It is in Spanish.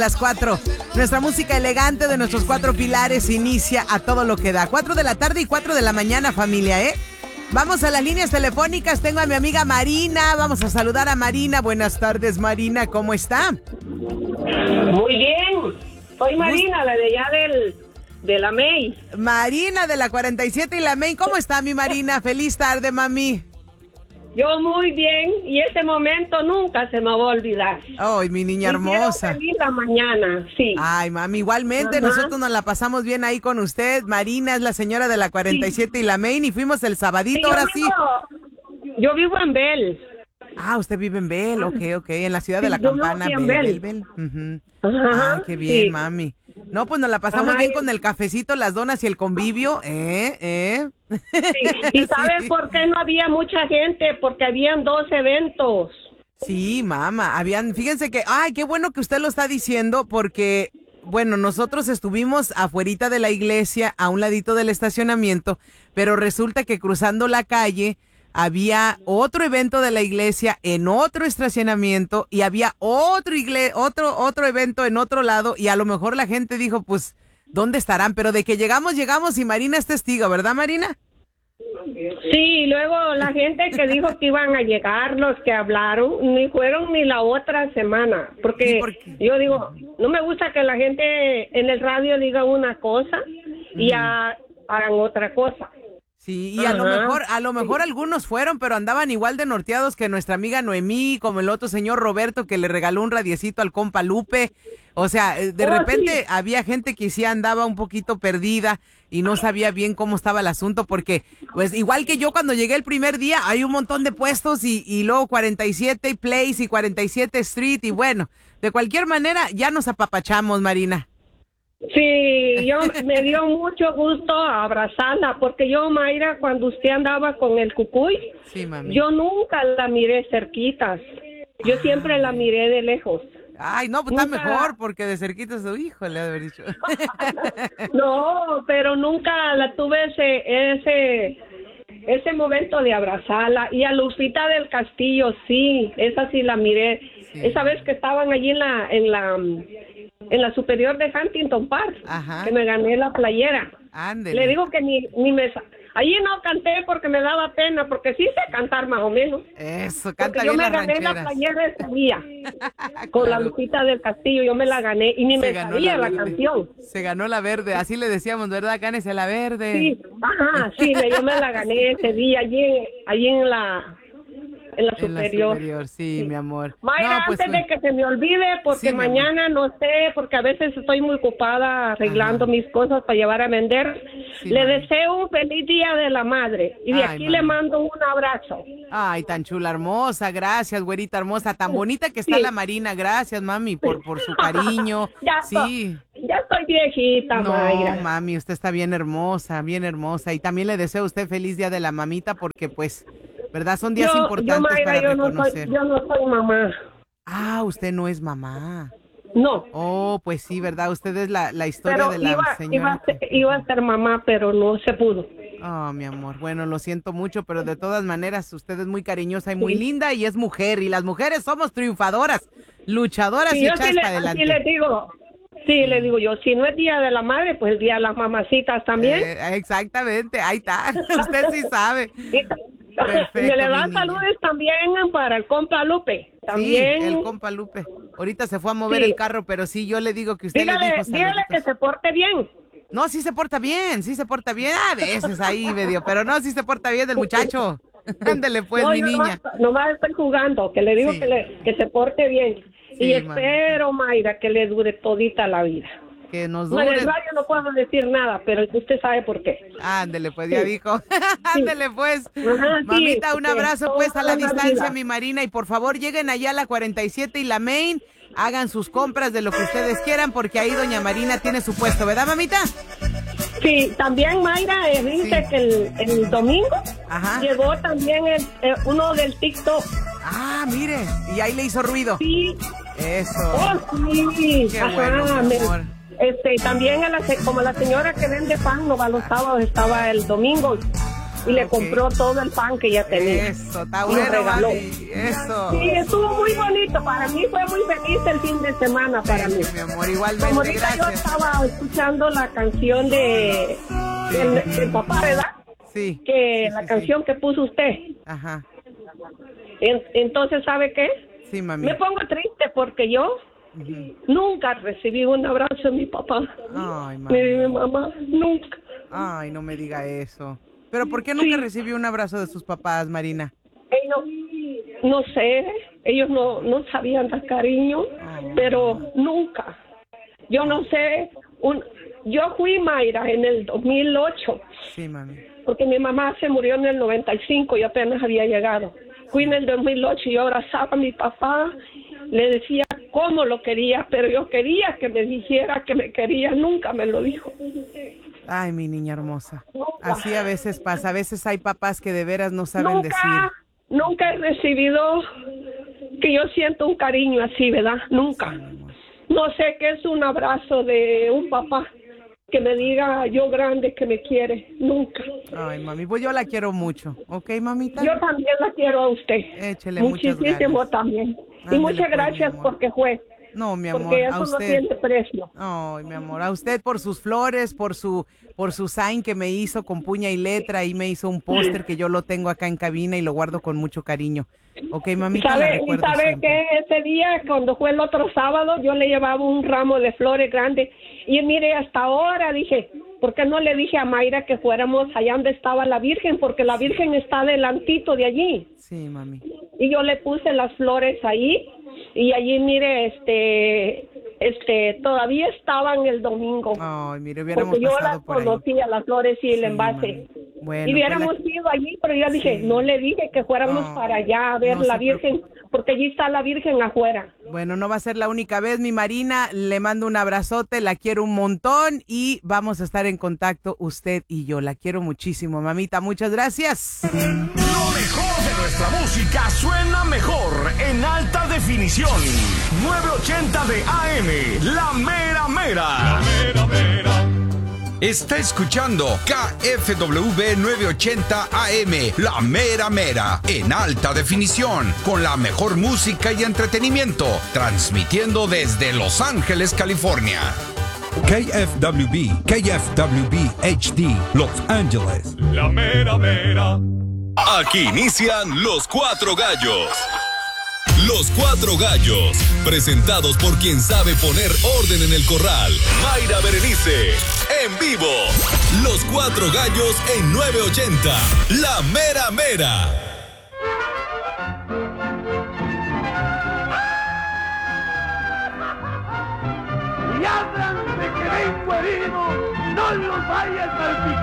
Las 4. Nuestra música elegante de nuestros 4 pilares inicia a todo lo que da. 4 de la tarde y 4 de la mañana, familia, ¿eh? Vamos a las líneas telefónicas. Tengo a mi amiga Marina. Vamos a saludar a Marina. Buenas tardes, Marina. ¿Cómo está? Muy bien. Soy Marina, la de allá de la May. Marina de la 47 y la May. ¿Cómo está, mi Marina? Feliz tarde, mami. Yo muy bien, y ese momento nunca se me va a olvidar. Ay, mi niña hermosa. Feliz la mañana, sí. Ay, mami, igualmente. Ajá. Nosotros nos la pasamos bien ahí con usted. Marina es la señora de la 47 y la Main, y fuimos el sabadito, ahora sí. Yo vivo en Bell. Ah, usted vive en Bell, ok, en la ciudad de la Campana, Bell. Ajá, ah, qué bien, mami. No, pues nos la pasamos bien con el cafecito, las donas y el convivio, Sí. ¿Y sabes por qué no había mucha gente? Porque habían 2 eventos. Sí, mamá, fíjense que, ay, qué bueno que usted lo está diciendo, porque, bueno, nosotros estuvimos afuerita de la iglesia, a un ladito del estacionamiento, pero resulta que cruzando la calle había otro evento de la iglesia en otro estacionamiento y había otro evento en otro lado, y a lo mejor la gente dijo, pues, ¿dónde estarán? Pero de que llegamos y Marina es testigo, ¿verdad, Marina? Sí, luego la gente que dijo que iban a llegar, los que hablaron, ni fueron ni la otra semana, porque yo digo, no me gusta que la gente en el radio diga una cosa y hagan otra cosa. Sí, y a lo mejor algunos fueron, pero andaban igual de norteados que nuestra amiga Noemí, como el otro señor Roberto que le regaló un radiecito al compa Lupe. O sea, de repente había gente que sí andaba un poquito perdida y no sabía bien cómo estaba el asunto, porque pues igual que yo cuando llegué el primer día hay un montón de puestos y luego 47 Place y 47 Street, y bueno, de cualquier manera ya nos apapachamos, Marina. Sí, me dio mucho gusto abrazarla, porque yo, Mayra, cuando usted andaba con el cucuy, sí, mami, yo nunca la miré cerquitas, yo siempre la miré de lejos. Ay, no, pues nunca. Está mejor, porque de cerquita su hijo, le ha de haber dicho. No, pero nunca la tuve ese momento de abrazarla. Y a Lupita del Castillo, sí, esa sí la miré. Sí. Esa vez que estaban allí en la superior de Huntington Park, que me gané la playera. Ándele. Le digo que ni me... Allí no canté porque me daba pena, porque sí sé cantar más o menos. Eso, canta bien las rancheras. Yo me gané la playera ese día, con la Lupita del Castillo, yo me la gané y ni me sabía la canción. Se ganó la verde, así le decíamos, ¿verdad? Gánese la verde. Sí, sí, yo me la gané ese día, allí en la superior. Sí, mi amor. Mayra, no, pues, antes de que se me olvide, porque sí, mañana no sé, porque a veces estoy muy ocupada arreglando mis cosas para llevar a vender. Sí, le deseo un feliz Día de la Madre y de aquí le mando un abrazo. Ay, tan chula, hermosa, gracias, güerita hermosa, tan bonita que está la Marina, gracias, mami, por su cariño. Ya estoy viejita, Mayra. No, mami, usted está bien hermosa, y también le deseo a usted feliz Día de la Mamita, porque pues... ¿verdad? Son días importantes Mayra, para reconocer. Yo no soy mamá. Ah, usted no es mamá. No. Oh, pues sí, ¿verdad? Usted es la historia pero de la señora. Iba a ser mamá, pero no se pudo. Oh, mi amor. Bueno, lo siento mucho, pero de todas maneras usted es muy cariñosa y muy linda y es mujer. Y las mujeres somos triunfadoras, luchadoras y echadas para adelante. Sí, le digo yo, si no es Día de la Madre, pues el Día de las Mamacitas también. Exactamente, ahí está. Usted sí sabe. Perfecto, me le dan saludos también para el compa Lupe. También. Sí, el compa Lupe. Ahorita se fue a mover el carro, pero sí, yo le digo que usted le dijo dígale que se porte bien. No, sí se porta bien. A veces ahí medio, pero no, sí se porta bien el muchacho. Ándele pues, mi niña. Nomás estoy jugando, que le digo que se porte bien. Sí, y espero, Mayra, que le dure todita la vida. Que nos dure. En el radio no puedo decir nada, pero usted sabe por qué. Ándele, pues, ya dijo. Ándele, pues. Mamita, un abrazo, pues, a la distancia, mi Marina. Y por favor, lleguen allá a la 47 y la Main. Hagan sus compras de lo que ustedes quieran, porque ahí doña Marina tiene su puesto, ¿verdad, mamita? Sí, también, Mayra, dice que el domingo llegó también uno del TikTok. Ah, mire, y ahí le hizo ruido. Sí. Eso. Oh, sí. Qué bueno, mi amor. También como la señora que vende pan, no va los sábados, estaba el domingo. y le compró todo el pan que ella tenía. Eso, está y bueno, regaló. mami, eso. Sí, estuvo muy bonito. Para mí fue muy feliz el fin de semana para mí. Mi amor, igualmente, Como ahorita gracias. yo estaba escuchando la canción de papá, ¿verdad? Sí. Que sí, la sí, canción que puso usted. Ajá. Entonces, ¿sabe qué? Sí, mami. Me pongo triste porque yo nunca recibí un abrazo de mi papá. Ay, mami. Ni de mi mamá, nunca. Ay, no me diga eso. ¿Pero por qué nunca recibió un abrazo de sus papás, Marina? Ellos, no sé, ellos no sabían dar cariño, pero nunca. Yo no sé, yo fui Mayra en el 2008. Sí, mami. Porque mi mamá se murió en el 95 y apenas había llegado. Fui en el 2008 y yo abrazaba a mi papá, le decía cómo lo quería, pero yo quería que me dijera que me quería, nunca me lo dijo. Ay, mi niña hermosa. Así a veces pasa, a veces hay papás que de veras no saben decir. Nunca he recibido que yo siento un cariño así, ¿verdad? Nunca. No sé qué es un abrazo de un papá que me diga yo grande que me quiere, nunca. Ay, mami, pues yo la quiero mucho, ¿ok, mamita? Yo también la quiero a usted. Échele muchas ganas. Muchísimo también. Ándale, Y muchas pues, gracias mi amor. porque fue. No, mi amor, Porque a eso usted. no tiene precio. Ay, mi amor, a usted por sus flores, por su sign que me hizo con puña y letra, y me hizo un póster que yo lo tengo acá en cabina y lo guardo con mucho cariño. Ok, mamita, la recuerdo ¿Sabe siempre. que ese día, cuando fue el otro sábado, yo le llevaba un ramo de flores grande? Y mire, hasta ahora dije, ¿por qué no le dije a Mayra que fuéramos allá donde estaba la Virgen? Porque la Virgen está adelantito de allí. Sí, mami. Y yo le puse las flores ahí, y allí, mire, todavía estaban el domingo. Ay, mire, hubiéramos porque yo las pasado por ahí. conocía, las flores y el Sí, envase. mami. Bueno, Y hubiéramos pues ido allí, pero yo dije, Sí. no le dije que fuéramos No, para allá a ver no la se Virgen, porque allí está la Virgen afuera. Bueno, no va a ser la única vez, mi Marina. Le mando un abrazote, la quiero un montón y vamos a estar en contacto usted y yo. La quiero muchísimo, mamita. Muchas gracias. Lo mejor de nuestra música suena mejor en alta definición. 980 de AM, La Mera Mera. La Mera Mera. Está escuchando KFW 980 AM, La Mera Mera, en alta definición, con la mejor música y entretenimiento, transmitiendo desde Los Ángeles, California. KFWB HD, Los Ángeles. La Mera Mera. Aquí inician los cuatro gallos. Los Cuatro Gallos, presentados por quien sabe poner orden en el corral, Mayra Berenice, en vivo. Los Cuatro Gallos en 980, La Mera Mera. Y ábranse que vengo herido, no los vayas a salpicar.